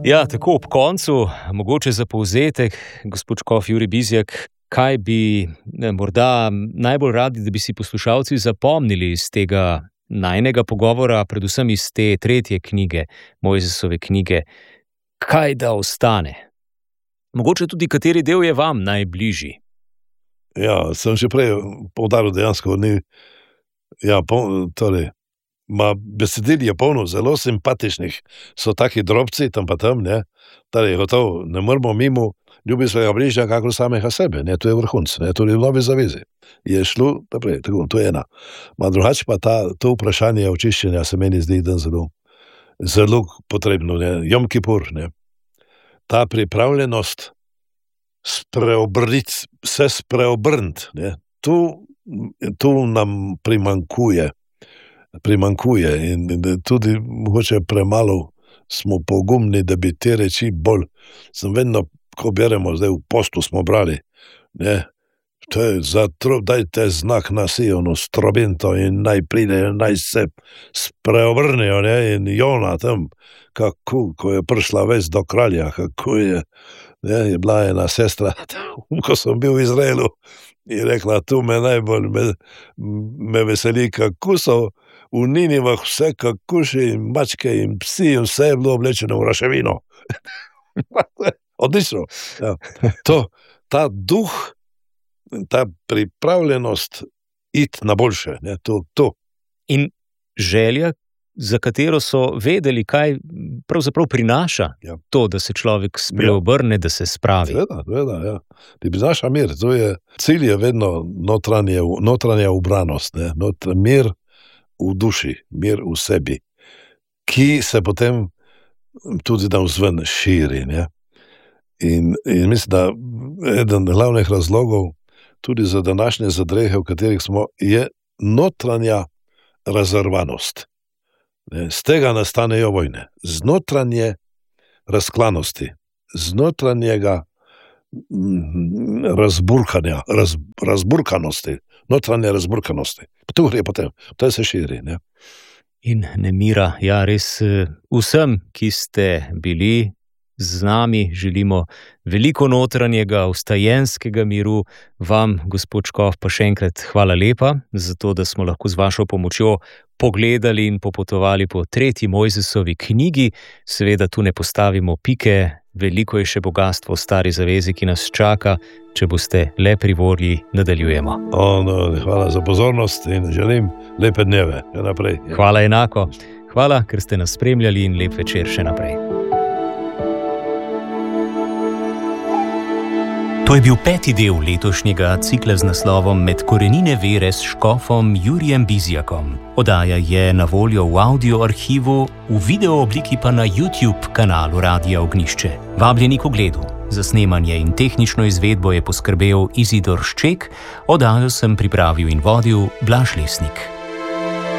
Ja, tako ob koncu, mogoče za povzetek, gospod škof Jurij Bizjak, kaj bi morda najbolj radi, da bi si poslušalci zapomnili iz tega najinega pogovora, predvsem iz te 3. knjige, Mojzesove knjige, kaj da ostane? Mogoče tudi kateri del je vam najbližji? Ja, sem že prej poudaril dejansko, besedil je polno zelo simpatičnih, so taki drobci tam pa tam, ne, torej gotovo, ne moramo mimo ljubi svojega bližnjega kakor samega sebe, ne, to je vrhunc, ne, tudi v Novi zavezi je šlo naprej, tako, to je ena. Ma drugače pa to vprašanje očiščenja se meni zdi, da zelo potrebno, ne, Jom Kipur, ne, ta pripravljenost se spreobrniti, ne, tu nam primankuje in tudi mogoče premalo smo pogumni, da bi te reči bolj, sem vedno, ko beremo, zdaj v postu smo brali, ne, to je dajte znak na Sionu, strobento in naj pridejo, naj se spreobrnejo, ne, in Jona tam, kako, ko je prišla vest do kralja, kako je, ne, je bila ena sestra, ko sem bil v Izraelu, je rekla, tu me najbolj me veseli, kako so v Ninivah vse kakuši in mačke in psi in vse je bilo oblečeno v raševino. Odlično. Ja. Ta duh, ta pripravljenost iti na boljše, ne, to. In želja, za katero so vedeli, kaj pravzaprav prinaša, ja, to, da se človek spreobrne, da se spravi. Seveda, ja. Ti prinaša mir, to je, cilj je vedno notranja ubranost, ne, mir v duši, mir v sebi, ki se potem tudi navzven širi, ne. In mislim, da eden glavnih razlogov tudi za današnje zadrehe, v katerih smo, je notranja razrvanost. Z tega nastanejo vojne. Z notranje razklanosti, z notranjega razburkanosti, notranje razburkanosti. To gre potem, to se širi, ne. In nemira, ja, res vsem, ki ste bili z nami, želimo veliko notranjega, vstajenskega miru. Vam, gospod škof, pa še enkrat hvala lepa za to, da smo lahko z vašo pomočjo pogledali in popotovali po 3. Mojzesovi knjigi. Seveda tu ne postavimo pike, veliko je še bogastvo v stari zavezi, ki nas čaka. Če boste le pri volji, nadaljujemo. Hvala za pozornost in želim lepe dneve. Naprej. Hvala enako. Hvala, ker ste nas spremljali in lep večer še naprej. To je bil 5. del letošnjega cikla z naslovom Med korenine vere s škofom Jurijem Bizjakom. Oddaja je na voljo v audio arhivu, v video obliki pa na YouTube kanalu Radia Ognjišče. Vabljeni k ogledu. Za snemanje in tehnično izvedbo je poskrbel Izidor Šček, oddajo sem pripravil in vodil Blaž Lesnik.